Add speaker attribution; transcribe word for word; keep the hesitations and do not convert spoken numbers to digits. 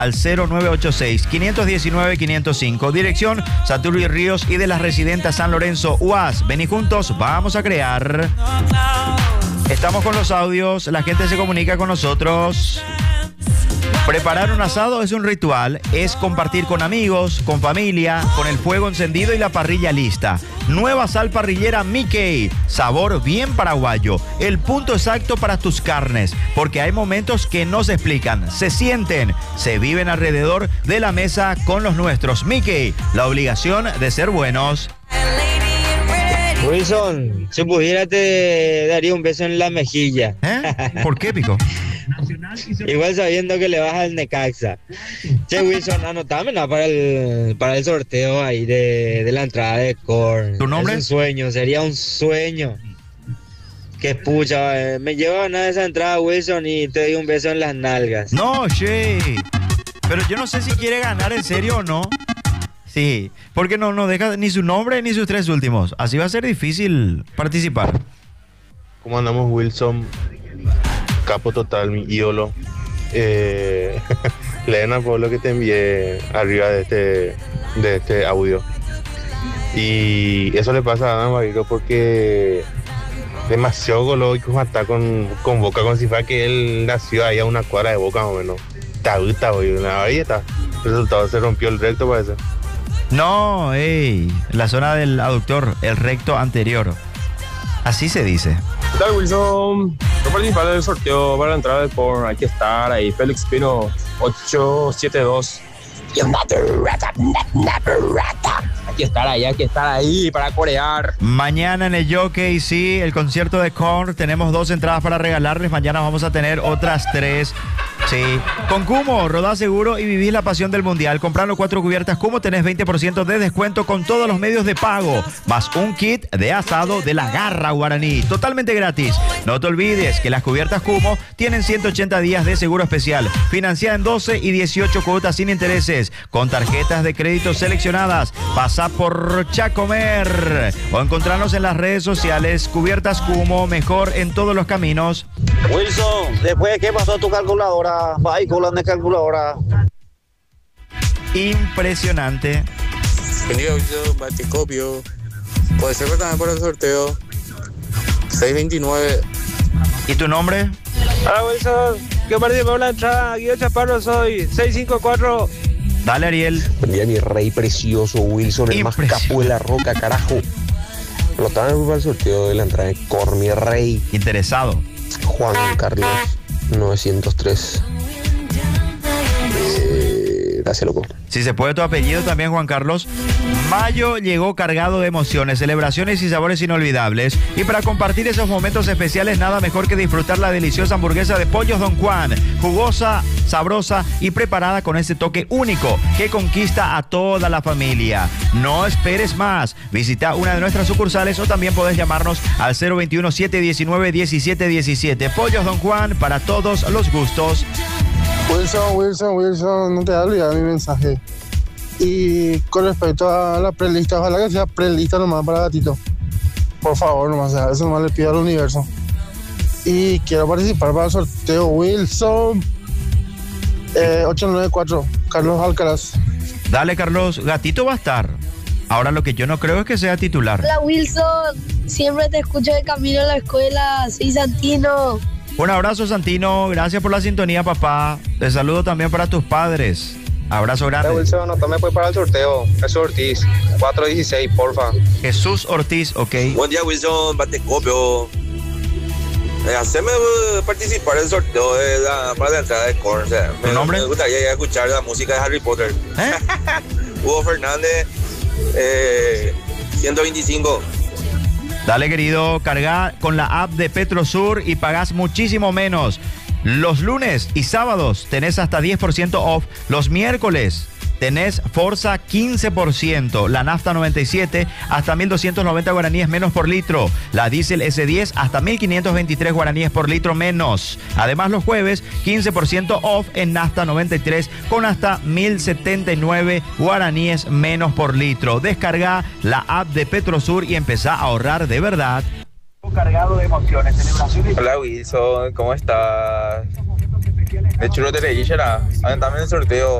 Speaker 1: al cero nueve ocho seis, cinco uno nueve, cinco cero cinco. Dirección Saturno y Ríos y de las Residentes San Lorenzo, U A S. Vení juntos, vamos a crear. Estamos con los audios, la gente se comunica con nosotros. Preparar un asado es un ritual, es compartir con amigos, con familia, con el fuego encendido y la parrilla lista. Nueva sal parrillera Mickey, sabor bien paraguayo, el punto exacto para tus carnes, porque hay momentos que no se explican, se sienten, se viven alrededor de la mesa con los nuestros. Mickey, la obligación de ser buenos.
Speaker 2: Wilson, si pudiera te daría un beso en la mejilla.
Speaker 1: ¿Eh? ¿Por qué, Pico?
Speaker 2: Igual sabiendo que le vas al Necaxa. Che, Wilson, anotame ¿no? para, el, para el sorteo ahí de, de la entrada de Korn.
Speaker 1: ¿Tu nombre?
Speaker 2: Es un sueño, sería un sueño. Que pucha, eh, me lleva a nada esa entrada, Wilson, y te doy un beso en las nalgas.
Speaker 1: No, che. Pero yo no sé si quiere ganar en serio o no. Sí, porque no, no deja ni su nombre ni sus tres últimos. Así va a ser difícil participar.
Speaker 3: ¿Cómo andamos, Wilson? Capo total, mi ídolo. Eh, leen al pueblo que te envié arriba de este, de este audio. Y eso le pasa a Adam Barrero porque demasiado gológico está con, con Boca, como si fuera que él nació ahí a una cuadra de Boca más o menos. Tabuta, güey, una ahí está. El resultado se rompió el recto, parece.
Speaker 1: No, ey, la zona del aductor, el recto anterior. Así se dice.
Speaker 4: ¿Qué tal, Wilson? Yo participar del sorteo para la entrada de Korn. Hay que estar ahí. Félix Pino, ocho siete dos. Hay que estar ahí, hay que estar ahí para corear.
Speaker 1: Mañana en el Jockey, sí, el concierto de Korn. Tenemos dos entradas para regalarles. Mañana vamos a tener otras tres. Sí. Con Kumo, rodá seguro y vivís la pasión del mundial. Comprando cuatro cubiertas Kumo tenés veinte por ciento de descuento con todos los medios de pago. Más un kit de asado de la Garra Guaraní. Totalmente gratis. No te olvides que las cubiertas Kumo tienen ciento ochenta días de seguro especial. Financiada en doce y dieciocho cuotas sin intereses. Con tarjetas de crédito seleccionadas. Pasa por Chacomer. O encontrarnos en las redes sociales. Cubiertas Kumo, mejor en todos los caminos.
Speaker 5: Wilson, después de qué pasó tu calculadora. Va y colando de calculadora.
Speaker 1: Impresionante.
Speaker 6: Bienvenido, Wilson, Baticopio. Puede ser también por el sorteo. seis veintinueve.
Speaker 1: ¿Y tu nombre?
Speaker 7: Hola, Wilson. ¿Qué partido por la entrada? Guido Chaparro soy. seis cinco cuatro.
Speaker 1: Dale, Ariel.
Speaker 8: Buen día, mi rey precioso, Wilson, el más capo de la roca, carajo. Lo estaban para el sorteo de la entrada de Korn, mi rey.
Speaker 1: Interesado.
Speaker 8: Juan Carlos novecientos tres. Eh, gracias, loco.
Speaker 1: Si se puede tu apellido también, Juan Carlos. Mayo llegó cargado de emociones, celebraciones y sabores inolvidables. Y para compartir esos momentos especiales, nada mejor que disfrutar la deliciosa hamburguesa de Pollos Don Juan. Jugosa, sabrosa y preparada con ese toque único que conquista a toda la familia. No esperes más. Visita una de nuestras sucursales o también podés llamarnos al cero veintiuno, siete diecinueve, diecisiete diecisiete. Pollos Don Juan, para todos los gustos.
Speaker 9: Wilson, Wilson, Wilson, no te has olvidado mi mensaje. Y con respecto a la prelista, ojalá que sea prelista nomás para Gatito. Por favor, nomás, eso nomás le pido al universo. Y quiero participar para el sorteo Wilson eh, ocho nueve cuatro, Carlos Alcaraz.
Speaker 1: Dale, Carlos, Gatito va a estar. Ahora lo que yo no creo es que sea titular.
Speaker 10: Hola, Wilson, siempre te escucho de camino a la escuela, soy Santino.
Speaker 1: Un abrazo, Santino, gracias por la sintonía, papá. Te saludo también para tus padres. Abrazo grande.
Speaker 4: Hola, Wilson, no tome pues para el sorteo. Jesús Ortiz, cuatro dieciséis, porfa.
Speaker 1: Jesús Ortiz, ok.
Speaker 11: Buen día, Wilson, Batecopio. Eh, haceme uh, participar en el sorteo de la, para la entrada de Korn. O sea,
Speaker 1: ¿Tu
Speaker 11: me,
Speaker 1: nombre?
Speaker 11: me gustaría escuchar la música de Harry Potter.
Speaker 1: ¿Eh?
Speaker 11: Hugo Fernández, eh, ciento veinticinco.
Speaker 1: Dale, querido, carga con la app de Petrosur y pagás muchísimo menos. Los lunes y sábados tenés hasta diez por ciento off. Los miércoles tenés Forza quince por ciento. La nafta noventa y siete hasta mil doscientos noventa guaraníes menos por litro. La diésel ese diez hasta mil quinientos veintitrés guaraníes por litro menos. Además, los jueves quince por ciento off en nafta noventa y tres con hasta mil setenta y nueve guaraníes menos por litro. Descarga la app de Petrosur y empezá a ahorrar de verdad.
Speaker 5: Cargado de emociones, celebraciones.
Speaker 6: Hola, Wilson, ¿cómo estás?
Speaker 12: De chulo te leí, será. También el sorteo.